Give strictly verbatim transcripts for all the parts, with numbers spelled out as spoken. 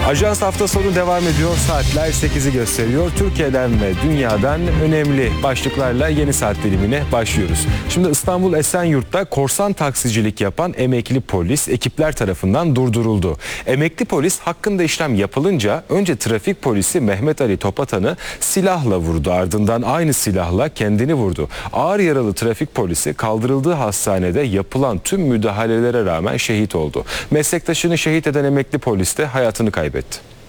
Ajans hafta sonu devam ediyor. Saatler sekizi gösteriyor. Türkiye'den ve dünyadan önemli başlıklarla yeni saat dilimine başlıyoruz. Şimdi İstanbul Esenyurt'ta korsan taksicilik yapan emekli polis ekipler tarafından durduruldu. Emekli polis hakkında işlem yapılınca önce trafik polisi Mehmet Ali Topatan'ı silahla vurdu. Ardından aynı silahla kendini vurdu. Ağır yaralı trafik polisi kaldırıldığı hastanede yapılan tüm müdahalelere rağmen şehit oldu. Meslektaşını şehit eden emekli polis de hayatını kaybetti.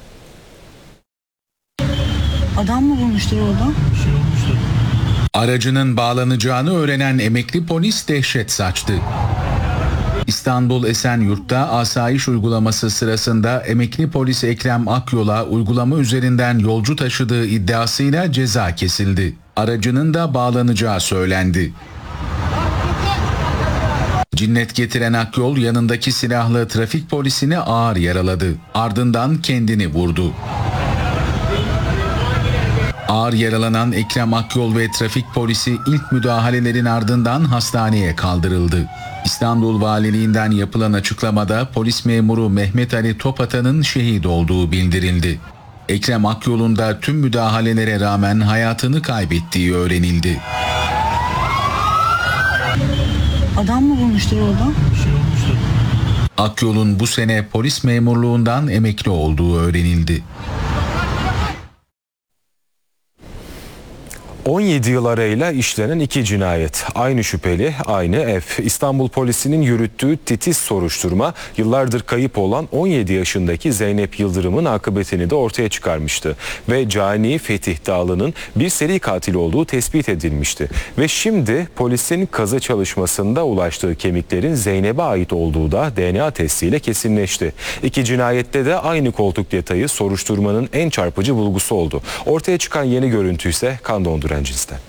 Adam mı bulmuştur orada? Aracının bağlanacağını öğrenen emekli polis dehşet saçtı. İstanbul Esenyurt'ta asayiş uygulaması sırasında emekli polis Ekrem Akyol'a uygulama üzerinden yolcu taşıdığı iddiasıyla ceza kesildi. Aracının da bağlanacağı söylendi. Cinnet getiren Akyol yanındaki silahlı trafik polisini ağır yaraladı. Ardından kendini vurdu. Ağır yaralanan Ekrem Akyol ve trafik polisi ilk müdahalelerin ardından hastaneye kaldırıldı. İstanbul Valiliğinden yapılan açıklamada polis memuru Mehmet Ali Topatan'ın şehit olduğu bildirildi. Ekrem Akyol'un da tüm müdahalelere rağmen hayatını kaybettiği öğrenildi. Adam mı bulmuştur orada? Akyol'un bu sene polis memurluğundan emekli olduğu öğrenildi. on yedi yıl arayla işlenen iki cinayet. Aynı şüpheli, aynı ev. İstanbul polisinin yürüttüğü titiz soruşturma yıllardır kayıp olan on yedi yaşındaki Zeynep Yıldırım'ın akıbetini de ortaya çıkarmıştı. Ve cani Fetih Dağlı'nın bir seri katil olduğu tespit edilmişti. Ve şimdi polisin kazı çalışmasında ulaştığı kemiklerin Zeynep'e ait olduğu da D N A testiyle kesinleşti. İki cinayette de aynı koltuk detayı soruşturmanın en çarpıcı bulgusu oldu. Ortaya çıkan yeni görüntü ise kan donduran cinsten.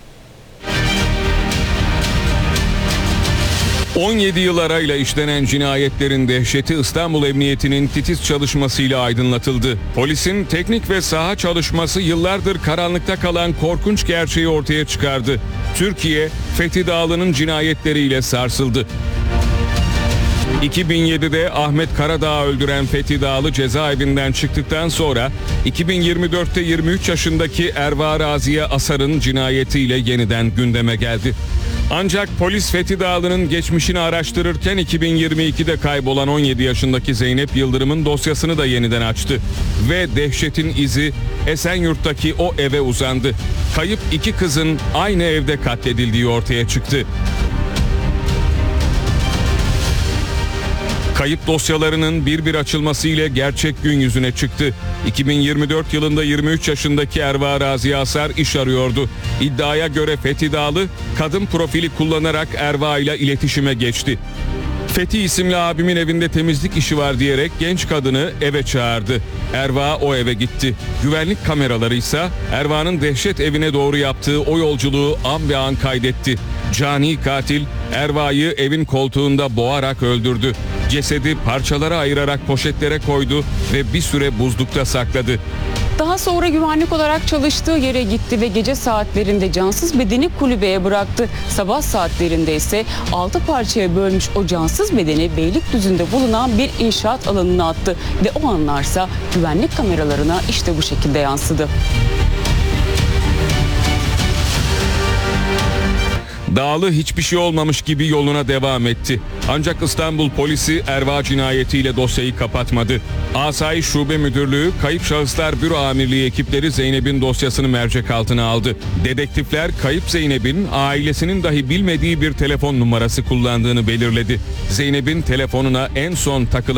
on yedi yıl arayla işlenen cinayetlerin dehşeti İstanbul Emniyeti'nin titiz çalışmasıyla aydınlatıldı. Polisin teknik ve saha çalışması yıllardır karanlıkta kalan korkunç gerçeği ortaya çıkardı. Türkiye, Fethi Dağlı'nın cinayetleriyle sarsıldı. iki bin yedide Ahmet Karadağ'ı öldüren Fethi Dağlı cezaevinden çıktıktan sonra iki bin yirmi dörtte yirmi üç yaşındaki Erva Raziye Asar'ın cinayetiyle yeniden gündeme geldi. Ancak polis Fethi Dağlı'nın geçmişini araştırırken iki bin yirmi ikide kaybolan on yedi yaşındaki Zeynep Yıldırım'ın dosyasını da yeniden açtı. Ve dehşetin izi Esenyurt'taki o eve uzandı. Kayıp iki kızın aynı evde katledildiği ortaya çıktı. Kayıp dosyalarının bir bir açılması ile gerçek gün yüzüne çıktı. iki bin yirmi dört yılında yirmi üç yaşındaki Erva Raziye Asar iş arıyordu. İddiaya göre Fethi Dağlı kadın profili kullanarak Erva ile iletişime geçti. Fethi isimli abimin evinde temizlik işi var diyerek genç kadını eve çağırdı. Erva o eve gitti. Güvenlik kameraları ise Erva'nın dehşet evine doğru yaptığı o yolculuğu an be an kaydetti. Cani katil Erva'yı evin koltuğunda boğarak öldürdü. Cesedi parçalara ayırarak poşetlere koydu ve bir süre buzlukta sakladı. Daha sonra güvenlik olarak çalıştığı yere gitti ve gece saatlerinde cansız bedeni kulübeye bıraktı. Sabah saatlerinde ise altı parçaya bölmüş o cansız bedeni Beylikdüzü'nde bulunan bir inşaat alanına attı. Ve o anlarsa güvenlik kameralarına işte bu şekilde yansıdı. Dağlı hiçbir şey olmamış gibi yoluna devam etti. Ancak İstanbul polisi Erva cinayetiyle dosyayı kapatmadı. Asayiş Şube Müdürlüğü Kayıp Şahıslar Büro Amirliği ekipleri Zeynep'in dosyasını mercek altına aldı. Dedektifler kayıp Zeynep'in ailesinin dahi bilmediği bir telefon numarası kullandığını belirledi. Zeynep'in telefonuna en son takılan